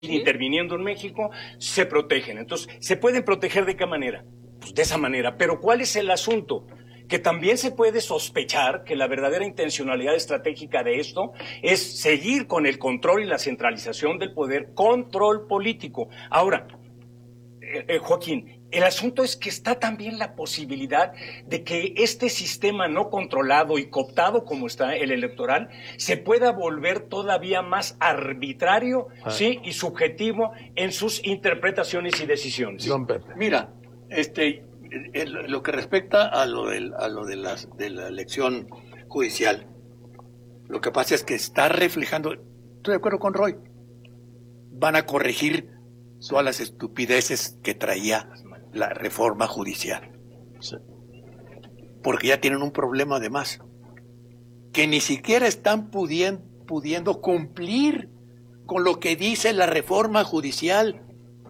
interviniendo en México, se protegen. Entonces, ¿se pueden proteger de qué manera? Pues de esa manera. Pero ¿cuál es el asunto? Que también se puede sospechar que la verdadera intencionalidad estratégica de esto es seguir con el control y la centralización del poder, control político. Ahora, Joaquín, el asunto es que está también la posibilidad de que este sistema no controlado y cooptado como está el electoral se pueda volver todavía más arbitrario, ¿sí? Y subjetivo en sus interpretaciones y decisiones. Don Pepe. Mira, lo que respecta a lo de la elección judicial, lo que pasa es que está reflejando, estoy de acuerdo con Roy, van a corregir todas las estupideces que traía la reforma judicial. Sí. Porque ya tienen un problema además, que ni siquiera están pudiendo cumplir con lo que dice la reforma judicial.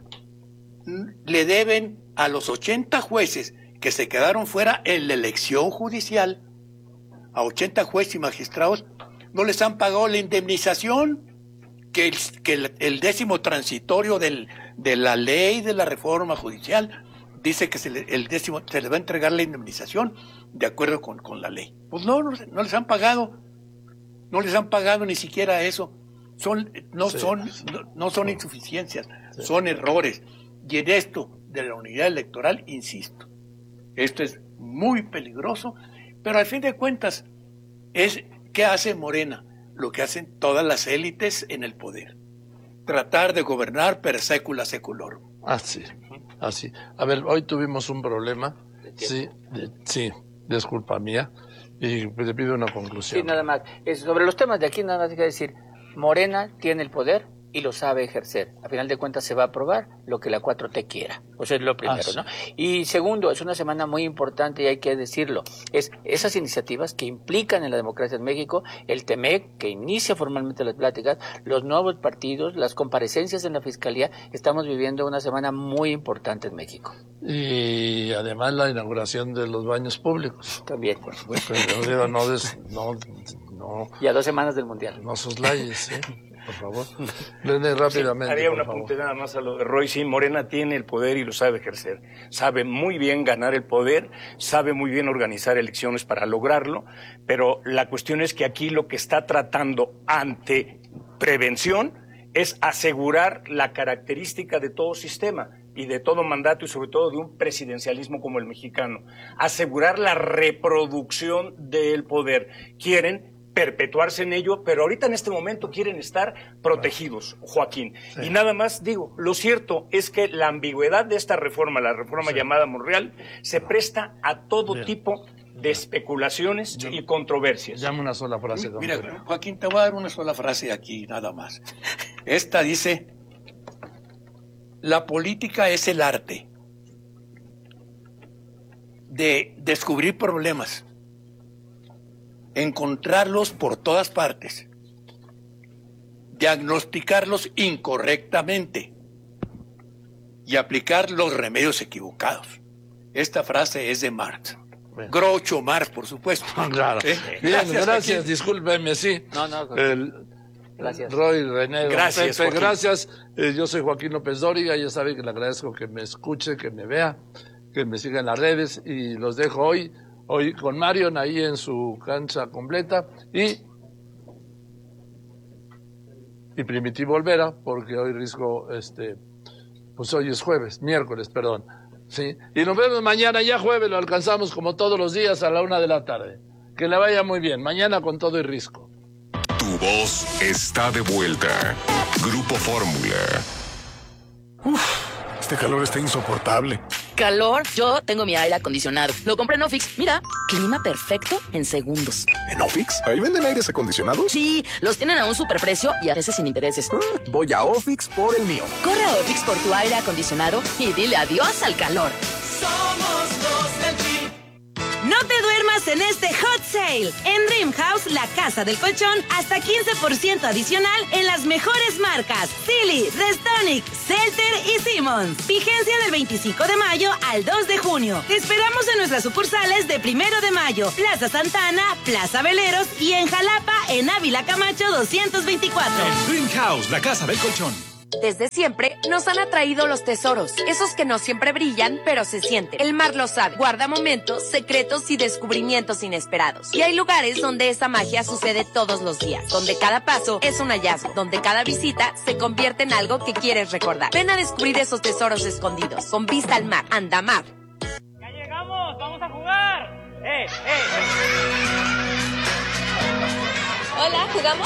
Le deben a los 80 jueces que se quedaron fuera en la elección judicial, a 80 jueces y magistrados, no les han pagado la indemnización que el 10º transitorio de la ley de la reforma judicial dice que el 10º se les va a entregar la indemnización de acuerdo con la ley. Pues no les han pagado, no les han pagado ni siquiera eso. No son insuficiencias, son errores. Y en esto de la unidad electoral, insisto, esto es muy peligroso, pero al fin de cuentas, ¿qué hace Morena? Lo que hacen todas las élites en el poder. Tratar de gobernar per secula seculorum. Así. A ver, hoy tuvimos un problema. Sí, disculpa mía. Y te pido una conclusión. Sí, nada más. Sobre los temas de aquí, nada más hay que decir, Morena tiene el poder y lo sabe ejercer. A final de cuentas se va a aprobar lo que la 4T quiera. Pues es lo primero, sí. ¿no? Y segundo, es una semana muy importante y hay que decirlo. Es esas iniciativas que implican en la democracia en México, el TEMEC, que inicia formalmente las pláticas, los nuevos partidos, las comparecencias en la Fiscalía. Estamos viviendo una semana muy importante en México. Y además la inauguración de los baños públicos. También. Pero no. Y a 2 semanas del Mundial. No soslayes, por favor. Rápidamente. Haría un apunte nada más a lo de Roy. Sí, Morena tiene el poder y lo sabe ejercer. Sabe muy bien ganar el poder, sabe muy bien organizar elecciones para lograrlo, pero la cuestión es que aquí lo que está tratando ante prevención es asegurar la característica de todo sistema y de todo mandato y sobre todo de un presidencialismo como el mexicano. Asegurar la reproducción del poder. Quieren perpetuarse en ello, pero ahorita en este momento quieren estar protegidos, Joaquín. Sí. Y nada más digo, lo cierto es que la ambigüedad de esta reforma, la reforma llamada Monreal, se presta a todo tipo de especulaciones y controversias. Llame una sola frase, don Mira, Pedro. Joaquín, te voy a dar una sola frase aquí, nada más. Esta dice, la política es el arte de descubrir problemas, encontrarlos por todas partes, diagnosticarlos incorrectamente y aplicar los remedios equivocados. Esta frase es de Marx. Bueno. Groucho Marx, por supuesto. Claro. Bien, gracias, discúlpeme, sí. No. Gracias. Roy, René, gracias, Pepe, gracias. Yo soy Joaquín López Dóriga, ya saben que le agradezco que me escuche, que me vea, que me siga en las redes y los dejo hoy con Marion ahí en su cancha completa y Primitivo Olvera, porque hoy Risco, pues hoy es miércoles, perdón. Sí. Y nos vemos mañana, ya jueves, lo alcanzamos como todos los días a la 1:00 p.m. Que le vaya muy bien, mañana con todo y Risco. Tu voz está de vuelta. Grupo Fórmula. Este calor está insoportable. ¿Calor? Yo tengo mi aire acondicionado. Lo compré en Ofix. Mira, clima perfecto en segundos. ¿En Ofix? ¿Ahí venden aires acondicionados? Sí, los tienen a un superprecio y a veces sin intereses. Voy a Ofix por el mío. Corre a Ofix por tu aire acondicionado y dile adiós al calor. Somos los del Jeep. No te duermas en este hot sale. En Dream House, la casa del colchón, hasta 15% adicional en las mejores marcas: Sealy, Restonic, Celter y Simmons. Vigencia del 25 de mayo al 2 de junio. Te esperamos en nuestras sucursales de 1 de mayo, Plaza Santana, Plaza Veleros y en Jalapa, en Ávila Camacho 224. En Dream House, la casa del colchón. Desde siempre nos han atraído los tesoros, esos que no siempre brillan, pero se sienten. El mar lo sabe, guarda momentos, secretos y descubrimientos inesperados. Y hay lugares donde esa magia sucede todos los días, donde cada paso es un hallazgo, donde cada visita se convierte en algo que quieres recordar. Ven a descubrir esos tesoros escondidos, con vista al mar. Andamar. ¡Ya llegamos! ¡Vamos a jugar! Hola, ¿jugamos?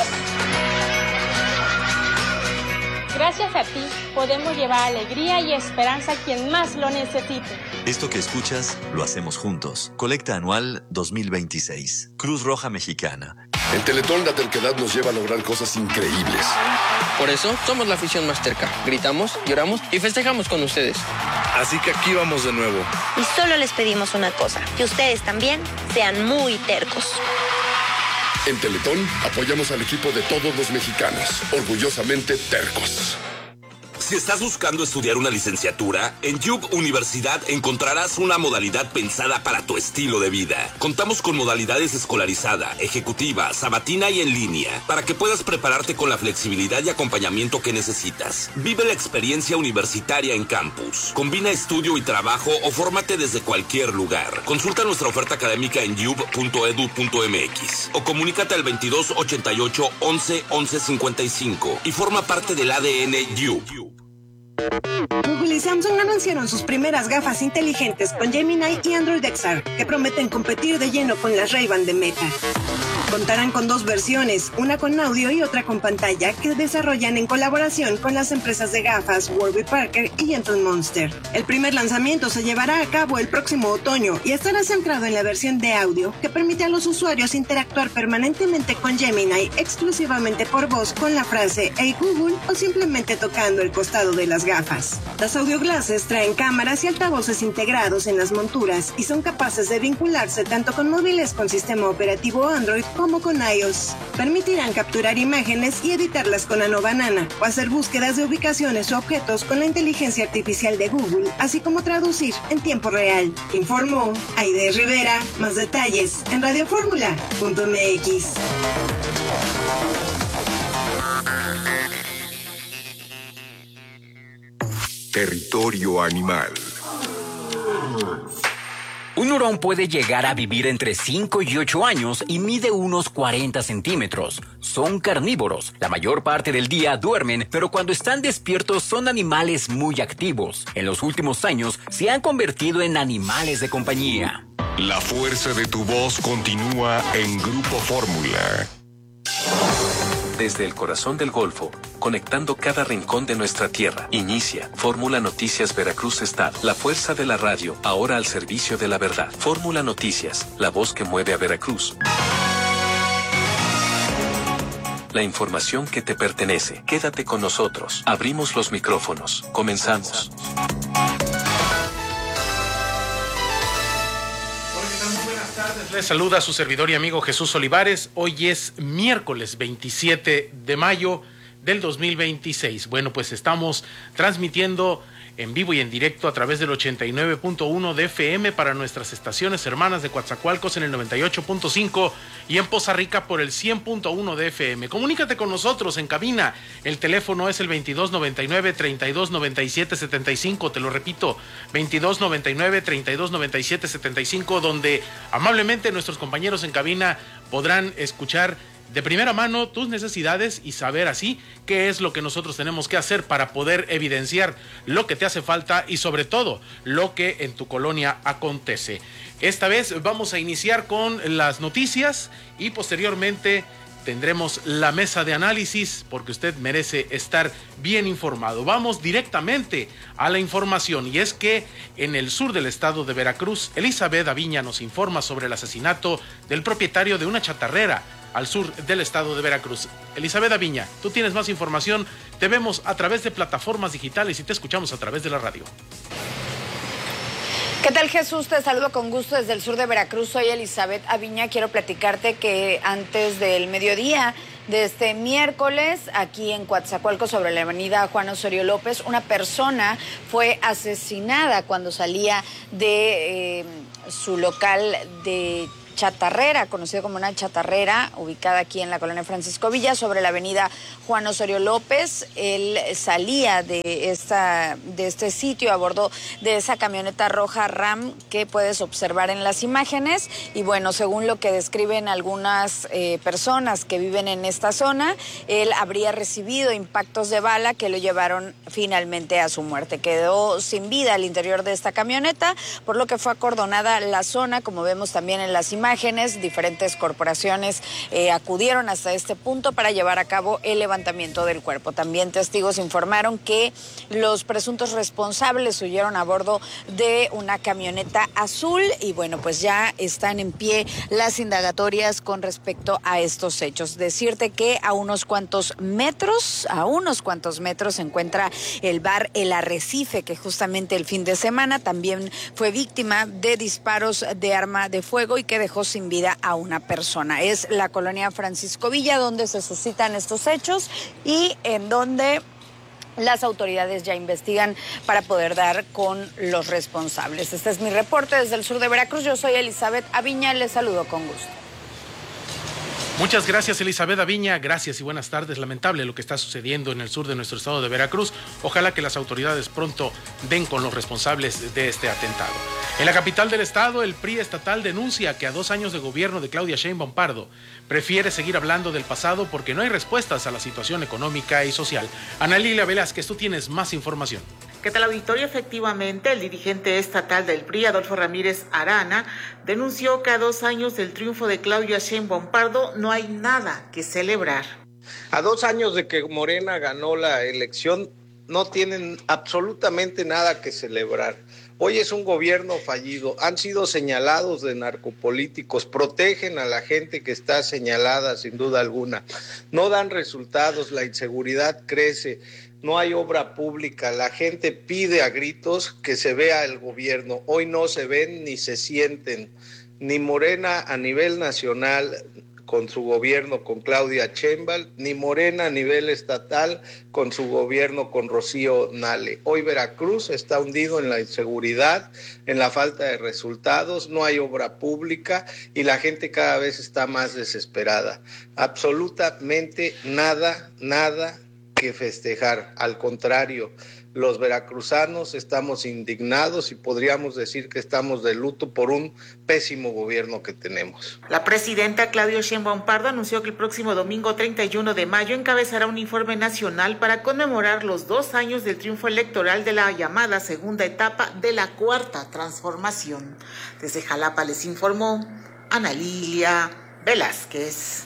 Gracias a ti, podemos llevar alegría y esperanza a quien más lo necesite. Esto que escuchas, lo hacemos juntos. Colecta anual 2026. Cruz Roja Mexicana. En Teletón la terquedad nos lleva a lograr cosas increíbles. Por eso somos la afición más terca. Gritamos, lloramos y festejamos con ustedes. Así que aquí vamos de nuevo. Y solo les pedimos una cosa, que ustedes también sean muy tercos. En Teletón apoyamos al equipo de todos los mexicanos, orgullosamente tercos. Si estás buscando estudiar una licenciatura, en Yup Universidad encontrarás una modalidad pensada para tu estilo de vida. Contamos con modalidades escolarizada, ejecutiva, sabatina y en línea, para que puedas prepararte con la flexibilidad y acompañamiento que necesitas. Vive la experiencia universitaria en campus. Combina estudio y trabajo o fórmate desde cualquier lugar. Consulta nuestra oferta académica en yup.edu.mx o comunícate al 2288 11 11 55 y forma parte del ADN Yup. Google y Samsung anunciaron sus primeras gafas inteligentes con Gemini y Android XR, que prometen competir de lleno con las Ray-Ban de Meta. Contarán con dos versiones, una con audio y otra con pantalla, que desarrollan en colaboración con las empresas de gafas Warby Parker y Gentle Monster. El primer lanzamiento se llevará a cabo el próximo otoño y estará centrado en la versión de audio, que permite a los usuarios interactuar permanentemente con Gemini exclusivamente por voz con la frase "Hey Google" o simplemente tocando el costado de las gafas. Las audio glasses traen cámaras y altavoces integrados en las monturas y son capaces de vincularse tanto con móviles con sistema operativo Android como con iOS. Permitirán capturar imágenes y editarlas con Nano Banana o hacer búsquedas de ubicaciones o objetos con la inteligencia artificial de Google, así como traducir en tiempo real. Informó Aide Rivera. Más detalles en radioformula.mx. Territorio animal. Un hurón puede llegar a vivir entre 5 y 8 años y mide unos 40 centímetros. Son carnívoros. La mayor parte del día duermen, pero cuando están despiertos son animales muy activos. En los últimos años se han convertido en animales de compañía. La fuerza de tu voz continúa en Grupo Fórmula. Desde el corazón del Golfo, conectando cada rincón de nuestra tierra. Inicia Fórmula Noticias Veracruz Star, la fuerza de la radio, ahora al servicio de la verdad. Fórmula Noticias, la voz que mueve a Veracruz. La información que te pertenece. Quédate con nosotros. Abrimos los micrófonos. Comenzamos. Les saluda a su servidor y amigo Jesús Olivares. Hoy es miércoles 27 de mayo del 2026. Bueno, pues estamos transmitiendo en vivo y en directo a través del 89.1 de FM para nuestras estaciones hermanas de Coatzacoalcos en el 98.5 y en Poza Rica por el 100.1 de FM. Comunícate con nosotros en cabina. El teléfono es el 2299-3297-75. Te lo repito, 2299-3297-75, donde amablemente nuestros compañeros en cabina podrán escuchar de primera mano tus necesidades y saber así qué es lo que nosotros tenemos que hacer para poder evidenciar lo que te hace falta y sobre todo lo que en tu colonia acontece. Esta vez vamos a iniciar con las noticias y posteriormente tendremos la mesa de análisis porque usted merece estar bien informado. Vamos directamente a la información y es que en el sur del estado de Veracruz, Elizabeth Aviña nos informa sobre el asesinato del propietario de una chatarrera al sur del estado de Veracruz. Elizabeth Aviña, tú tienes más información, te vemos a través de plataformas digitales y te escuchamos a través de la radio. ¿Qué tal, Jesús? Te saludo con gusto desde el sur de Veracruz. Soy Elizabeth Aviña. Quiero platicarte que antes del mediodía de este miércoles, aquí en Coatzacoalcos, sobre la avenida Juan Osorio López, una persona fue asesinada cuando salía de su local de chatarrera, conocido como una chatarrera, ubicada aquí en la colonia Francisco Villa, sobre la avenida Juan Osorio López. Él salía de este sitio a bordo de esa camioneta roja Ram que puedes observar en las imágenes. Y bueno, según lo que describen algunas personas que viven en esta zona, él habría recibido impactos de bala que lo llevaron finalmente a su muerte. Quedó sin vida al interior de esta camioneta, por lo que fue acordonada la zona, como vemos también en las imágenes. Diferentes corporaciones acudieron hasta este punto para llevar a cabo el levantamiento del cuerpo. También testigos informaron que los presuntos responsables huyeron a bordo de una camioneta azul y bueno, pues ya están en pie las indagatorias con respecto a estos hechos. Decirte que a unos cuantos metros se encuentra el bar El Arrecife, que justamente el fin de semana también fue víctima de disparos de arma de fuego y que dejó sin vida a una persona. Es la colonia Francisco Villa donde se suscitan estos hechos y en donde las autoridades ya investigan para poder dar con los responsables. Este es mi reporte desde el sur de Veracruz. Yo soy Elizabeth Aviña, les saludo con gusto. Muchas gracias, Elizabeth Aviña. Gracias y buenas tardes. Lamentable lo que está sucediendo en el sur de nuestro estado de Veracruz. Ojalá que las autoridades pronto den con los responsables de este atentado. En la capital del estado, el PRI estatal denuncia que a 2 años de gobierno de Claudia Sheinbaum Pardo prefiere seguir hablando del pasado porque no hay respuestas a la situación económica y social. Ana Lilia Velázquez, tú tienes más información. ¿Qué tal, auditorio? Efectivamente, el dirigente estatal del PRI, Adolfo Ramírez Arana, denunció que a 2 años del triunfo de Claudia Sheinbaum Pardo no hay nada que celebrar. A 2 años de que Morena ganó la elección, no tienen absolutamente nada que celebrar. Hoy es un gobierno fallido, han sido señalados de narcopolíticos, protegen a la gente que está señalada sin duda alguna, no dan resultados, la inseguridad crece. No hay obra pública, la gente pide a gritos que se vea el gobierno. Hoy no se ven ni se sienten, ni Morena a nivel nacional con su gobierno con Claudia Sheinbaum, ni Morena a nivel estatal con su gobierno con Rocío Nale. Hoy Veracruz está hundido en la inseguridad, en la falta de resultados, no hay obra pública y la gente cada vez está más desesperada. Absolutamente nada que festejar, al contrario, los veracruzanos estamos indignados y podríamos decir que estamos de luto por un pésimo gobierno que tenemos. La presidenta Claudia Sheinbaum Pardo anunció que el próximo domingo 31 de mayo encabezará un informe nacional para conmemorar los 2 años del triunfo electoral de la llamada segunda etapa de la Cuarta Transformación. Desde Jalapa les informó Ana Lilia Velázquez.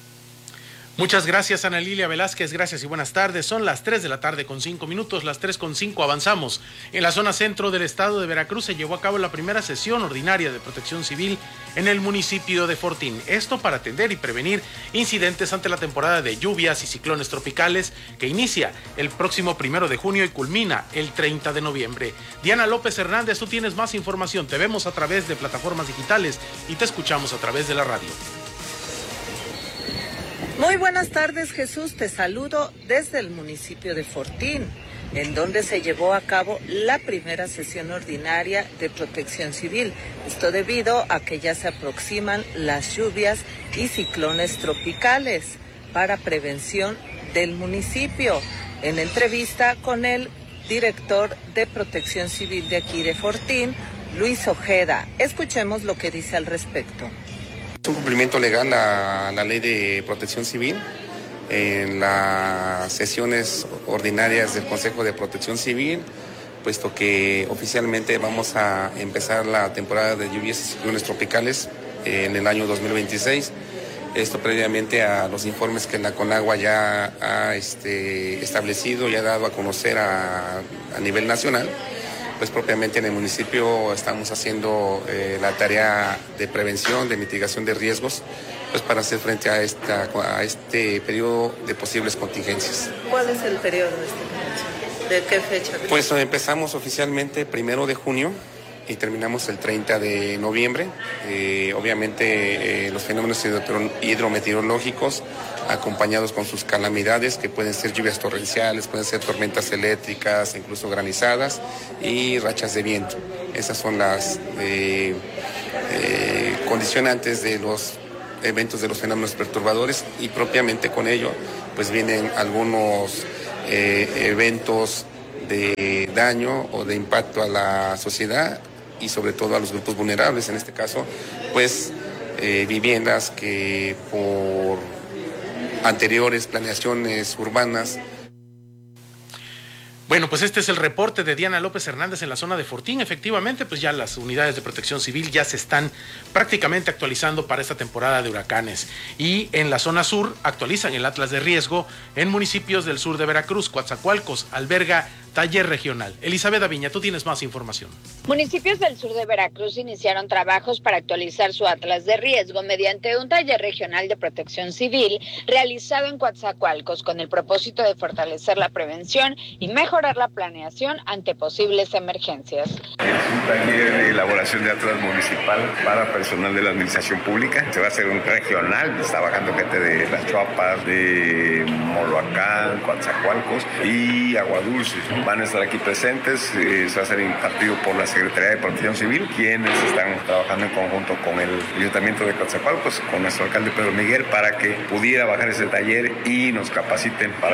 Muchas gracias, Ana Lilia Velázquez, gracias y buenas tardes. Son las 3 de la tarde con 5 minutos, las 3:05 avanzamos. En la zona centro del estado de Veracruz se llevó a cabo la primera sesión ordinaria de protección civil en el municipio de Fortín. Esto para atender y prevenir incidentes ante la temporada de lluvias y ciclones tropicales que inicia el próximo 1 de junio y culmina el 30 de noviembre. Diana López Hernández, tú tienes más información. Te vemos a través de plataformas digitales y te escuchamos a través de la radio. Muy buenas tardes, Jesús. Te saludo desde el municipio de Fortín, en donde se llevó a cabo la primera sesión ordinaria de protección civil. Esto debido a que ya se aproximan las lluvias y ciclones tropicales para prevención del municipio. En entrevista con el director de protección civil de aquí de Fortín, Luis Ojeda. Escuchemos lo que dice al respecto. Es un cumplimiento legal a la ley de protección civil. En las sesiones ordinarias del Consejo de Protección Civil, puesto que oficialmente vamos a empezar la temporada de lluvias y ciclones tropicales en el año 2026. Esto previamente a los informes que la CONAGUA ya ha establecido y ha dado a conocer a nivel nacional. Pues propiamente en el municipio estamos haciendo la tarea de prevención, de mitigación de riesgos, pues para hacer frente a este periodo de posibles contingencias. ¿Cuál es el periodo de esta contingencia? ¿De qué fecha? Pues empezamos oficialmente 1 de junio y terminamos el 30 de noviembre. Obviamente los fenómenos hidrometeorológicos acompañados con sus calamidades, que pueden ser lluvias torrenciales, pueden ser tormentas eléctricas, incluso granizadas y rachas de viento. Esas son las condicionantes de los eventos de los fenómenos perturbadores, y propiamente con ello pues vienen algunos eventos de daño o de impacto a la sociedad y sobre todo a los grupos vulnerables, en este caso pues viviendas que por anteriores planeaciones urbanas. Bueno, pues este es el reporte de Diana López Hernández en la zona de Fortín. Efectivamente, pues ya las unidades de protección civil ya se están prácticamente actualizando para esta temporada de huracanes. Y en la zona sur actualizan el atlas de riesgo en municipios del sur de Veracruz. Coatzacoalcos alberga taller regional. Elizabeth Aviña, tú tienes más información. Municipios del sur de Veracruz iniciaron trabajos para actualizar su atlas de riesgo mediante un taller regional de protección civil realizado en Coatzacoalcos con el propósito de fortalecer la prevención y mejorar la planeación ante posibles emergencias. Es un taller de elaboración de atlas municipal para personal de la administración pública. Se va a hacer un regional, está bajando gente de Las Chuapas, de Moloacán, Coatzacoalcos y Aguadulce. Van a estar aquí presentes, se va a ser impartido por la Secretaría de Protección Civil, quienes están trabajando en conjunto con el Ayuntamiento de Coatzacoalcos, con nuestro alcalde Pedro Miguel, para que pudiera bajar ese taller y nos capaciten para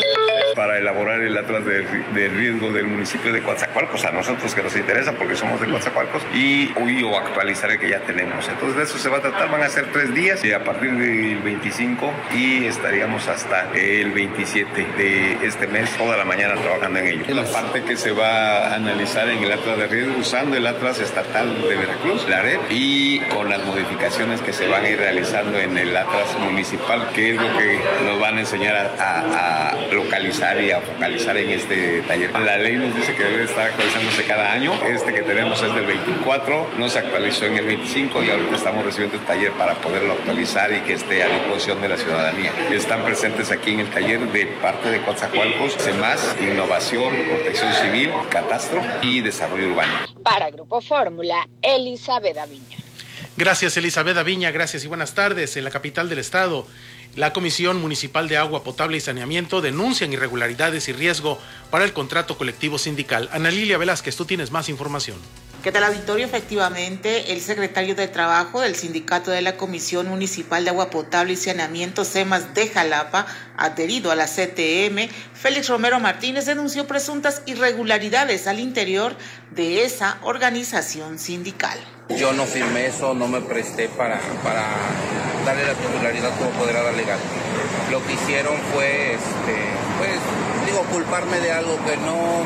elaborar el atlas de riesgo del municipio de Coatzacoalcos, a nosotros que nos interesa porque somos de Coatzacoalcos, o actualizar el que ya tenemos. Entonces de eso se va a tratar, van a ser 3 días, a partir del 25 y estaríamos hasta el 27 de este mes, toda la mañana trabajando en ello. La parte que se va a analizar en el atlas de riesgo usando el atlas estatal de Veracruz, la red, y con las modificaciones que se van a ir realizando en el atlas municipal, que es lo que nos van a enseñar a localizar y a focalizar en este taller. La ley nos dice que debe estar actualizándose cada año. Este que tenemos es del 24, no se actualizó en el 25 y ahorita estamos recibiendo el taller para poderlo actualizar y que esté a disposición de la ciudadanía. Están presentes aquí en el taller de parte de Coatzacoalcos, CEMAS, Innovación, Protección Civil, Catastro y Desarrollo Urbano. Para Grupo Fórmula, Elizabeth Aviña. Gracias, Elizabeth Aviña, gracias y buenas tardes. En la capital del estado, la Comisión Municipal de Agua Potable y Saneamiento denuncian irregularidades y riesgo para el contrato colectivo sindical. Ana Lilia Velázquez, tú tienes más información. ¿Qué tal, auditorio? Efectivamente, el secretario de Trabajo del Sindicato de la Comisión Municipal de Agua Potable y Saneamiento, CEMAS de Jalapa, adherido a la CTM, Félix Romero Martínez, denunció presuntas irregularidades al interior de esa organización sindical. Yo no firmé eso, no me presté para darle la titularidad como apoderada legal. Lo que hicieron fue, culparme de algo que no.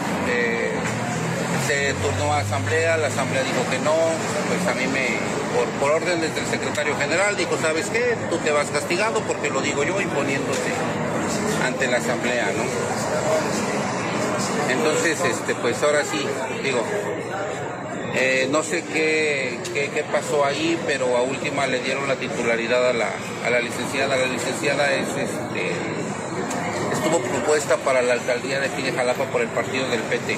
Se turnó a asamblea, la asamblea dijo que no, pues a mí por orden desde el secretario general, dijo, ¿sabes qué? Tú te vas castigado porque lo digo yo, imponiéndose ante la asamblea, ¿no? Entonces, pues ahora sí, no sé qué pasó ahí, pero a última le dieron la titularidad a la licenciada. La licenciada estuvo propuesta para la alcaldía de aquí de Jalapa por el partido del PT.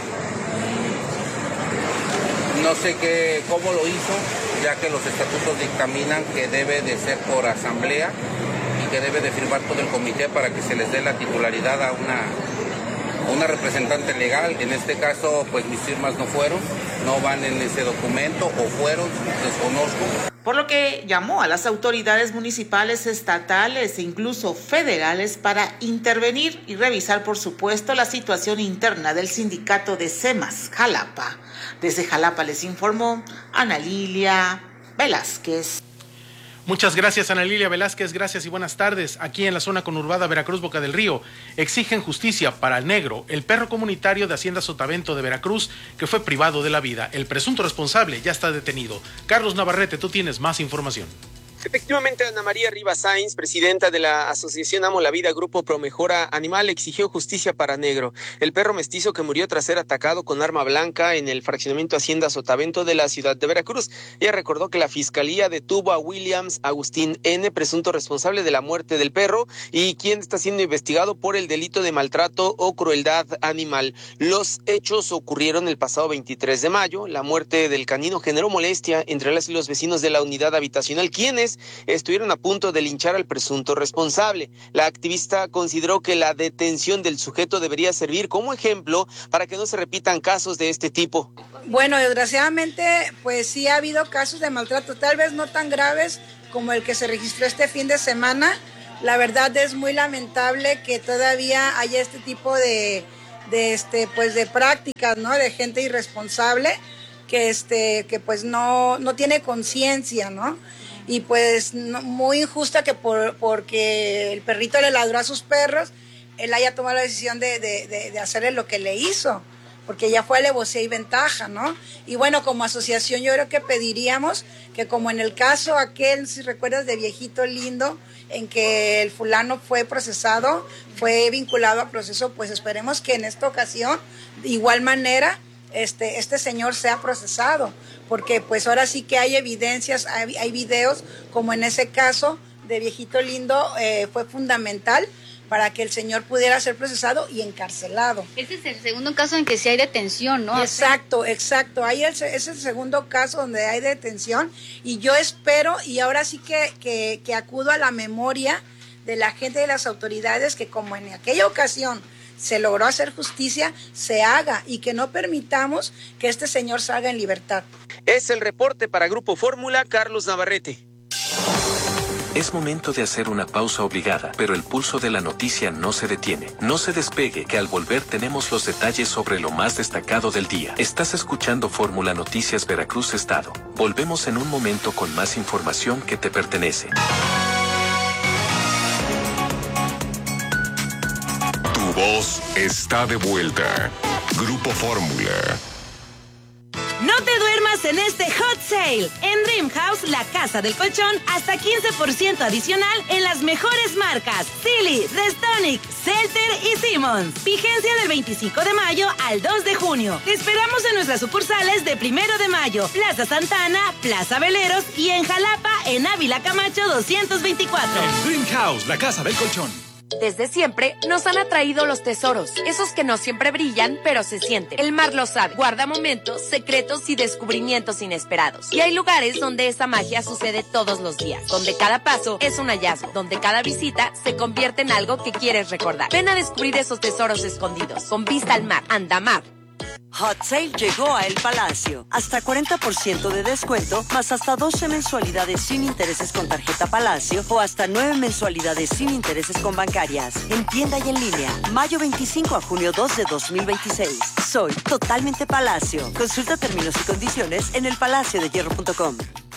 No sé cómo lo hizo, ya que los estatutos dictaminan que debe de ser por asamblea y que debe de firmar todo el comité para que se les dé la titularidad a una representante legal. En este caso, pues mis firmas no van en ese documento, o fueron, desconozco. Por lo que llamó a las autoridades municipales, estatales e incluso federales para intervenir y revisar, por supuesto, la situación interna del sindicato de CEMAS Jalapa. Desde Jalapa les informó Ana Lilia Velázquez. Muchas gracias, Ana Lilia Velázquez, gracias y buenas tardes. Aquí en la zona conurbada Veracruz, Boca del Río, exigen justicia para el Negro, el perro comunitario de Hacienda Sotavento de Veracruz, que fue privado de la vida. El presunto responsable ya está detenido. Carlos Navarrete, tú tienes más información. Efectivamente, Ana María Rivas Sainz, presidenta de la Asociación Amo la Vida Grupo Promejora Animal, exigió justicia para Negro, el perro mestizo que murió tras ser atacado con arma blanca en el fraccionamiento Hacienda Sotavento de la ciudad de Veracruz. Ella recordó que la Fiscalía detuvo a Williams Agustín N., presunto responsable de la muerte del perro y quien está siendo investigado por el delito de maltrato o crueldad animal. Los hechos ocurrieron el pasado 23 de mayo. La muerte del canino generó molestia entre las y los vecinos de la unidad habitacional, quienes seguidores estuvieron a punto de linchar al presunto responsable. La activista consideró que la detención del sujeto debería servir como ejemplo para que no se repitan casos de este tipo. Bueno, desgraciadamente, pues sí ha habido casos de maltrato, tal vez no tan graves como el que se registró este fin de semana. La verdad es muy lamentable que todavía haya este tipo de prácticas, ¿no? De gente irresponsable que pues no tiene conciencia, ¿no? Y pues muy injusta que porque el perrito le ladró a sus perros, él haya tomado la decisión de hacerle lo que le hizo, porque ya fue alevosía y ventaja, ¿no? Y bueno, como asociación yo creo que pediríamos que, como en el caso aquel, si recuerdas, de Viejito Lindo, en que el fulano fue procesado, fue vinculado a proceso, pues esperemos que en esta ocasión, de igual manera, este señor sea procesado, porque pues ahora sí que hay evidencias, hay videos, como en ese caso de Viejito Lindo, fue fundamental para que el señor pudiera ser procesado y encarcelado. Ese es el segundo caso en que sí hay detención, ¿no? Exacto. Es el segundo caso donde hay detención, y yo espero, y ahora sí que acudo a la memoria de la gente de las autoridades, que como en aquella ocasión se logró hacer justicia, se haga, y que no permitamos que este señor salga en libertad. Es el reporte para Grupo Fórmula, Carlos Navarrete. Es momento de hacer una pausa obligada, pero el pulso de la noticia no se detiene. No se despegue, que al volver tenemos los detalles sobre lo más destacado del día. Estás escuchando Fórmula Noticias Veracruz Estado. Volvemos en un momento con más información que te pertenece. Tu voz está de vuelta. Grupo Fórmula. No te duermas en este hot sale. En Dream House, la casa del colchón, hasta 15% adicional en las mejores marcas: Sealy, Restonic, Celter y Simmons. Vigencia del 25 de mayo al 2 de junio. Te esperamos en nuestras sucursales de 1 de mayo, Plaza Santana, Plaza Veleros y en Jalapa, en Ávila Camacho 224. En Dream House, la casa del colchón. Desde siempre nos han atraído los tesoros, esos que no siempre brillan, pero se sienten. El mar lo sabe, guarda momentos, secretos y descubrimientos inesperados. Y hay lugares donde esa magia sucede todos los días, donde cada paso es un hallazgo, donde cada visita se convierte en algo que quieres recordar. Ven a descubrir esos tesoros escondidos, con vista al mar. Andamar. Hot Sale llegó a El Palacio. Hasta 40% de descuento, más hasta 12 mensualidades sin intereses con tarjeta Palacio o hasta 9 mensualidades sin intereses con bancarias. En tienda y en línea. Mayo 25 a junio 2 de 2026. Soy totalmente Palacio. Consulta términos y condiciones en elpalaciodehierro.com.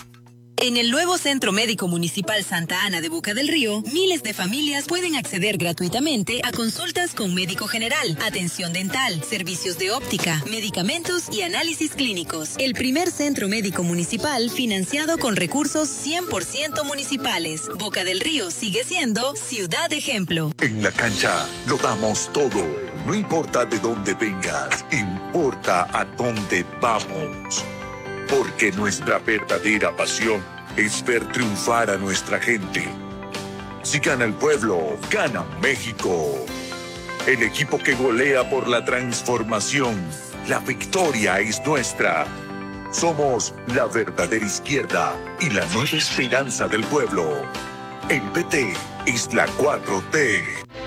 En el nuevo Centro Médico Municipal Santa Ana de Boca del Río, miles de familias pueden acceder gratuitamente a consultas con médico general, atención dental, servicios de óptica, medicamentos y análisis clínicos. El primer centro médico municipal financiado con recursos 100% municipales. Boca del Río sigue siendo ciudad ejemplo. En la cancha lo damos todo. No importa de dónde vengas, importa a dónde vamos. Porque nuestra verdadera pasión es ver triunfar a nuestra gente. Si gana el pueblo, gana México. El equipo que golea por la transformación. La victoria es nuestra. Somos la verdadera izquierda y la nueva esperanza del pueblo. El PT es la 4T.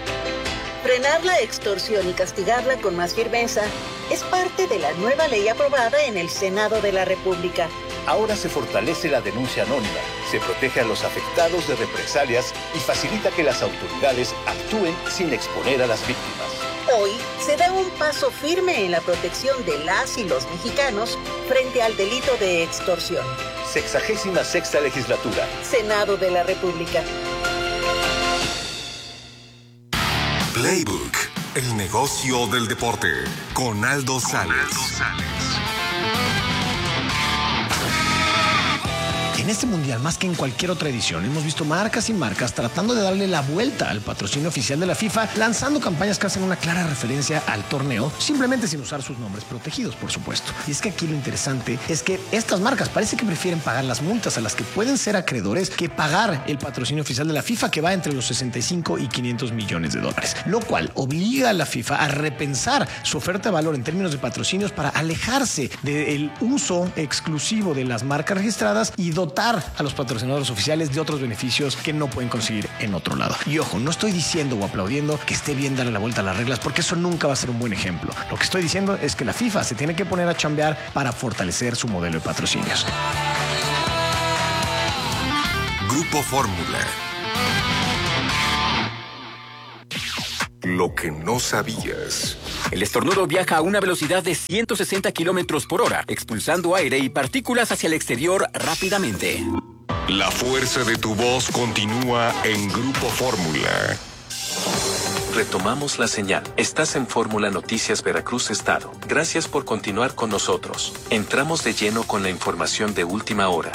Frenar la extorsión y castigarla con más firmeza es parte de la nueva ley aprobada en el Senado de la República. Ahora se fortalece la denuncia anónima, se protege a los afectados de represalias y facilita que las autoridades actúen sin exponer a las víctimas. Hoy se da un paso firme en la protección de las y los mexicanos frente al delito de extorsión. 66ª legislatura. Senado de la República. Playbook, el negocio del deporte, con Aldo Sales. En este mundial, más que en cualquier otra edición, hemos visto marcas y marcas tratando de darle la vuelta al patrocinio oficial de la FIFA, lanzando campañas que hacen una clara referencia al torneo, simplemente sin usar sus nombres protegidos, por supuesto. Y es que aquí lo interesante es que estas marcas parece que prefieren pagar las multas a las que pueden ser acreedores que pagar el patrocinio oficial de la FIFA, que va entre los 65 y 500 millones de dólares, lo cual obliga a la FIFA a repensar su oferta de valor en términos de patrocinios para alejarse del uso exclusivo de las marcas registradas y dotar dotar a los patrocinadores oficiales de otros beneficios que no pueden conseguir en otro lado. Y ojo, no estoy diciendo o aplaudiendo que esté bien darle la vuelta a las reglas, porque eso nunca va a ser un buen ejemplo. Lo que estoy diciendo es que la FIFA se tiene que poner a chambear para fortalecer su modelo de patrocinios. Grupo Fórmula. Lo que no sabías. El estornudo viaja a una velocidad de 160 kilómetros por hora, expulsando aire y partículas hacia el exterior rápidamente. La fuerza de tu voz continúa en Grupo Fórmula. Retomamos la señal. Estás en Fórmula Noticias Veracruz Estado. Gracias por continuar con nosotros. Entramos de lleno con la información de última hora.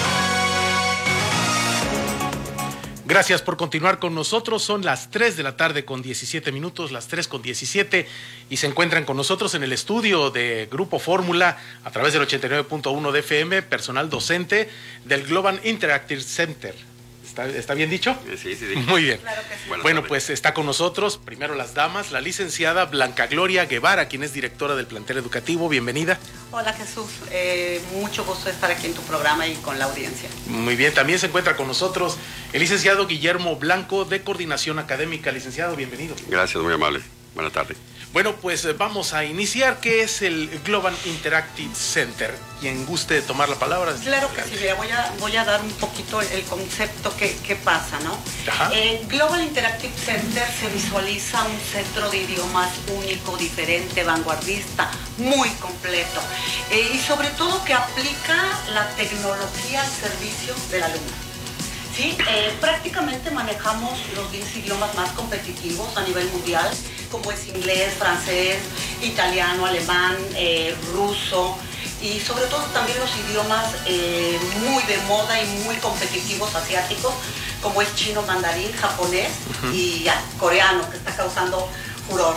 Gracias por continuar con nosotros. Son las 3 de la tarde con 17 minutos, las 3 con 17, y se encuentran con nosotros en el estudio de Grupo Fórmula a través del 89.1 de FM, personal docente del Global Interactive Center. ¿Está bien dicho? Sí. Muy bien. Claro que sí. Bueno, pues está con nosotros, primero las damas, la licenciada Blanca Gloria Guevara, quien es directora del plantel educativo. Bienvenida. Hola Jesús, mucho gusto estar aquí en tu programa y con la audiencia. Muy bien, también se encuentra con nosotros el licenciado Guillermo Blanco de Coordinación Académica. Licenciado, bienvenido. Gracias, muy amable. Buenas tardes. Bueno, pues vamos a iniciar. ¿Qué es el Global Interactive Center? Quien guste tomar la palabra. Claro que sí, mira, voy a dar un poquito el concepto que pasa, ¿no? Global Interactive Center se visualiza un centro de idiomas único, diferente, vanguardista, muy completo, y sobre todo que aplica la tecnología al servicio del alumno. ¿Sí? Prácticamente manejamos los 10 idiomas más competitivos a nivel mundial, como es inglés, francés, italiano, alemán, ruso, y sobre todo también los idiomas muy de moda y muy competitivos asiáticos, como es chino, mandarín, japonés y coreano, que está causando furor.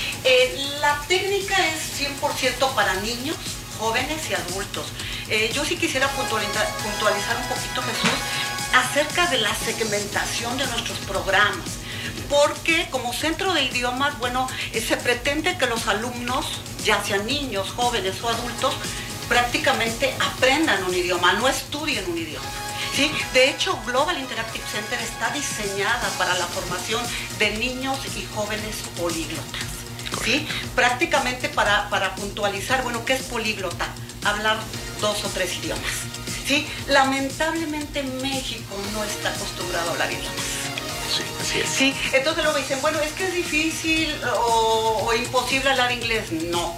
La técnica es 100% para niños, jóvenes y adultos. Yo sí quisiera puntualizar un poquito, Jesús, acerca de la segmentación de nuestros programas, porque como centro de idiomas, bueno, se pretende que los alumnos, ya sean niños, jóvenes o adultos, prácticamente aprendan un idioma, no estudien un idioma. ¿Sí? De hecho, Global Interactive Center está diseñada para la formación de niños y jóvenes políglotas. ¿Sí? Prácticamente para puntualizar, bueno, ¿qué es políglota? Hablar 2 o 3 idiomas. ¿Sí? Lamentablemente México no está acostumbrado a hablar idiomas. Sí, así es. Sí, entonces luego dicen, bueno, es que es difícil o imposible hablar inglés. No,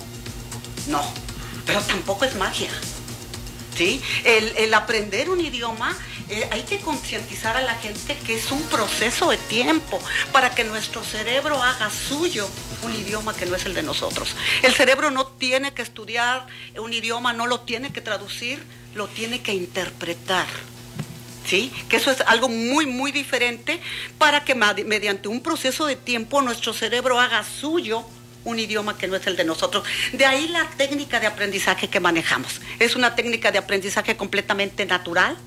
pero tampoco es magia. ¿Sí? El aprender un idioma, hay que concientizar a la gente que es un proceso de tiempo para que nuestro cerebro haga suyo un idioma que no es el de nosotros. El cerebro no tiene que estudiar un idioma, no lo tiene que traducir, lo tiene que interpretar. ¿Sí? Que eso es algo muy, muy diferente para que mediante un proceso de tiempo nuestro cerebro haga suyo un idioma que no es el de nosotros. De ahí la técnica de aprendizaje que manejamos. Es una técnica de aprendizaje completamente natural.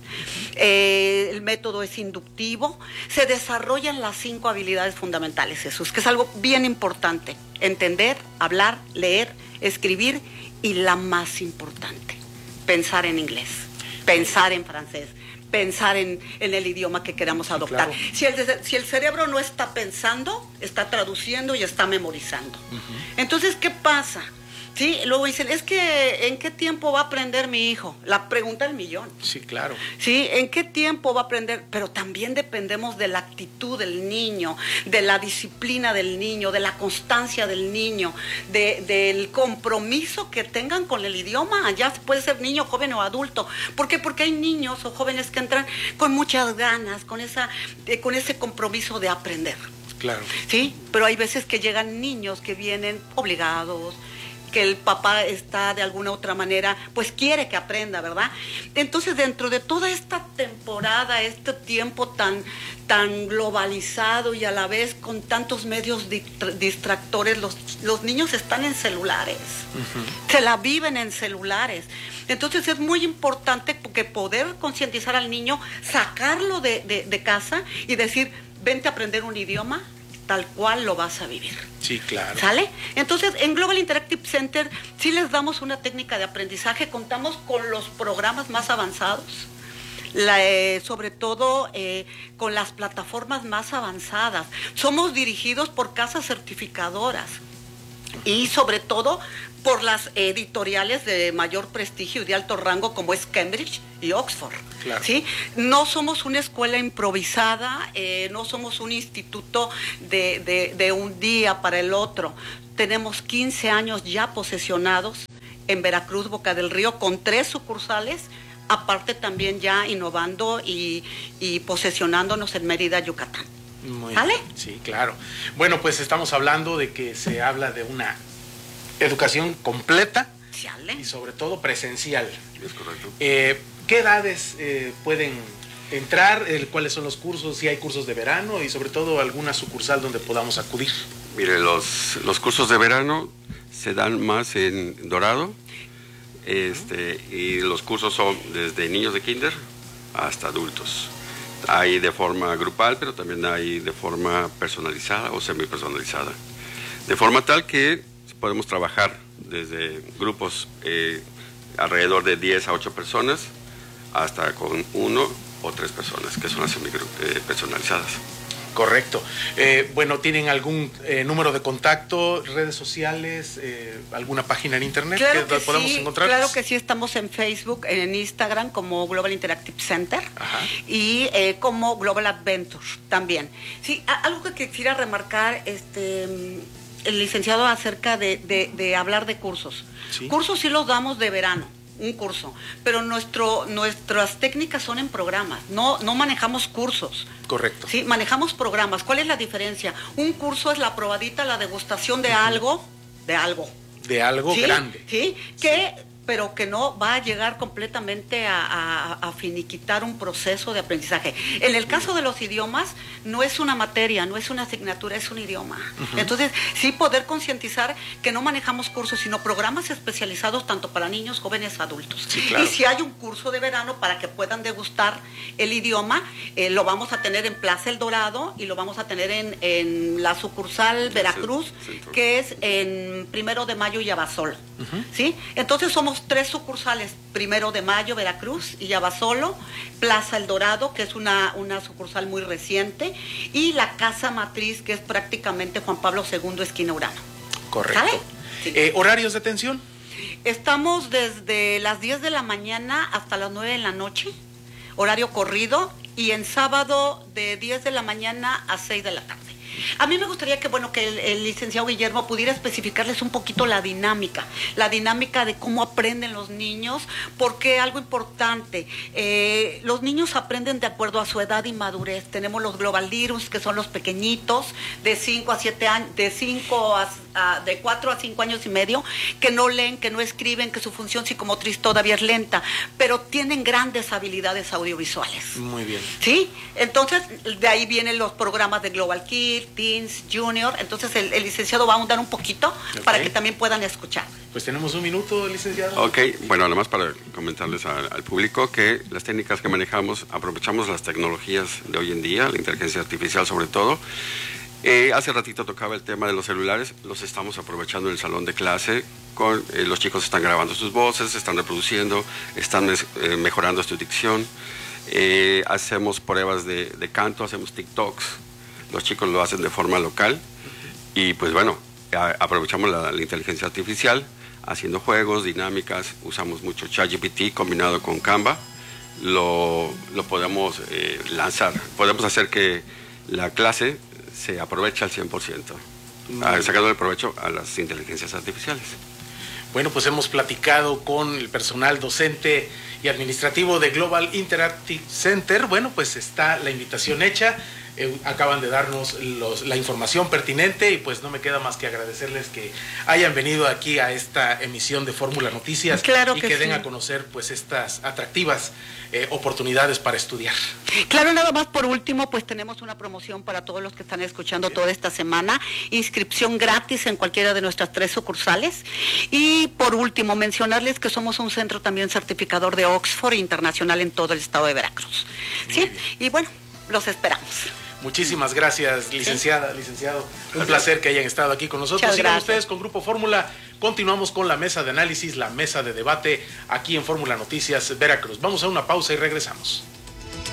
El método es inductivo. Se desarrollan las 5 habilidades fundamentales, Jesús, que es algo bien importante. Entender, hablar, leer, escribir y la más importante, pensar en inglés, pensar en francés, pensar en el idioma que queramos adoptar. Claro. Si el cerebro no está pensando, está traduciendo y está memorizando. Entonces, ¿qué pasa? ¿Sí? Luego dicen, es que ¿en qué tiempo va a aprender mi hijo? La pregunta del millón. Sí, claro. ¿Sí? ¿En qué tiempo va a aprender? Pero también dependemos de la actitud del niño, de la disciplina del niño, de la constancia del niño, del compromiso que tengan con el idioma. Ya puede ser niño, joven o adulto. ¿Por qué? Porque hay niños o jóvenes que entran con muchas ganas, con ese compromiso de aprender. Claro. ¿Sí? Pero hay veces que llegan niños que vienen obligados, que el papá está de alguna otra manera, pues quiere que aprenda, ¿verdad? Entonces, dentro de toda esta temporada, este tiempo tan globalizado y a la vez con tantos medios distractores, los niños están en celulares, se la viven en celulares. Entonces es muy importante que poder concientizar al niño, sacarlo de casa y decir, vente a aprender un idioma tal cual lo vas a vivir. Sí, claro. ¿Sale? Entonces, en Global Interactive Center sí les damos una técnica de aprendizaje, contamos con los programas más avanzados. sobre todo con las plataformas más avanzadas. Somos dirigidos por casas certificadoras y sobre todo por las editoriales de mayor prestigio y de alto rango como es Cambridge y Oxford. Claro. ¿Sí? No somos una escuela improvisada, no somos un instituto de un día para el otro. Tenemos 15 años ya posesionados en Veracruz, Boca del Río, con 3 sucursales, aparte también ya innovando y posesionándonos en Mérida, Yucatán. ¿Vale? Sí, claro. Bueno, pues estamos hablando de que se habla de una educación completa y sobre todo presencial. Es correcto. ¿Qué edades pueden entrar? ¿Cuáles son los cursos? Si hay cursos de verano y sobre todo alguna sucursal donde podamos acudir. Mire, los cursos de verano se dan más en Dorado, y los cursos son desde niños de kinder hasta adultos. Hay de forma grupal, pero también hay de forma personalizada o semipersonalizada. De forma tal que podemos trabajar desde grupos alrededor de 10 a 8 personas hasta con 1 o 3 personas, que son las semipersonalizadas. Correcto. Bueno, ¿tienen algún número de contacto, redes sociales, alguna página en internet claro que podamos encontrar? Claro que sí, estamos en Facebook, en Instagram como Global Interactive Center. Ajá. Y como Global Adventure también. Sí, algo que quisiera remarcar, el licenciado, acerca de hablar de cursos. ¿Sí? Cursos sí los damos de verano. Un curso, pero nuestras técnicas son en programas, no manejamos cursos. Correcto. Sí, manejamos programas. ¿Cuál es la diferencia? Un curso es la probadita, la degustación de algo, ¿sí? Grande. Sí, pero que no va a llegar completamente a finiquitar un proceso de aprendizaje. En el caso de los idiomas, no es una materia, no es una asignatura, es un idioma. Entonces, sí poder concientizar que no manejamos cursos, sino programas especializados tanto para niños, jóvenes, adultos. Sí, claro. Y si hay un curso de verano para que puedan degustar el idioma, lo vamos a tener en Plaza El Dorado y lo vamos a tener en la sucursal Veracruz, que es en 1 de Mayo y Abasolo. ¿Sí? Entonces somos 3 sucursales, 1 de Mayo, Veracruz y Abasolo, Plaza El Dorado, que es una sucursal muy reciente, y la casa matriz, que es prácticamente Juan Pablo II, esquina Urano. Correcto. ¿Sabe? Sí. ¿Horarios de atención? Estamos desde las 10 de la mañana hasta las 9 de la noche, horario corrido, y en sábado de 10 de la mañana a 6 de la tarde. A mí me gustaría que el licenciado Guillermo pudiera especificarles un poquito la dinámica de cómo aprenden los niños, porque algo importante, los niños aprenden de acuerdo a su edad y madurez. Tenemos los Global Learners, que son los pequeñitos, de 5 a 7 años, de 4 a 5 años y medio, que no leen, que no escriben, que su función psicomotriz todavía es lenta, pero tienen grandes habilidades audiovisuales. Muy bien. ¿Sí? Entonces, de ahí vienen los programas de Global Kids, Teens, Junior. Entonces, el licenciado va a ahondar un poquito para que también puedan escuchar. Pues tenemos un minuto, licenciado. Ok, bueno, además para comentarles al público que las técnicas que manejamos, aprovechamos las tecnologías de hoy en día, la inteligencia artificial sobre todo. Hace ratito tocaba el tema de los celulares, los estamos aprovechando en el salón de clase, los chicos están grabando sus voces, están reproduciendo, están mejorando su dicción, hacemos pruebas de canto, hacemos TikToks, los chicos lo hacen de forma local y pues bueno, aprovechamos la inteligencia artificial haciendo juegos, dinámicas, usamos mucho ChatGPT combinado con Canva, lo podemos lanzar, podemos hacer que la clase se aprovecha al 100%, sacando el provecho a las inteligencias artificiales. Bueno, pues hemos platicado con el personal docente y administrativo de Global Interactive Center. Bueno, pues está la invitación hecha. Acaban de darnos la información pertinente y pues no me queda más que agradecerles que hayan venido aquí a esta emisión de Fórmula Noticias. Claro y que que den sí. a conocer pues estas atractivas oportunidades para estudiar. Claro, nada más por último, pues tenemos una promoción para todos los que están escuchando toda esta semana, inscripción gratis en cualquiera de nuestras 3 sucursales, y por último mencionarles que somos un centro también certificador de Oxford Internacional en todo el estado de Veracruz. ¿Sí? Y bueno, los esperamos. Muchísimas gracias, licenciada, licenciado. Un placer que hayan estado aquí con nosotros. Sigan ustedes con Grupo Fórmula. Continuamos con la mesa de análisis, la mesa de debate aquí en Fórmula Noticias Veracruz. Vamos a una pausa y regresamos.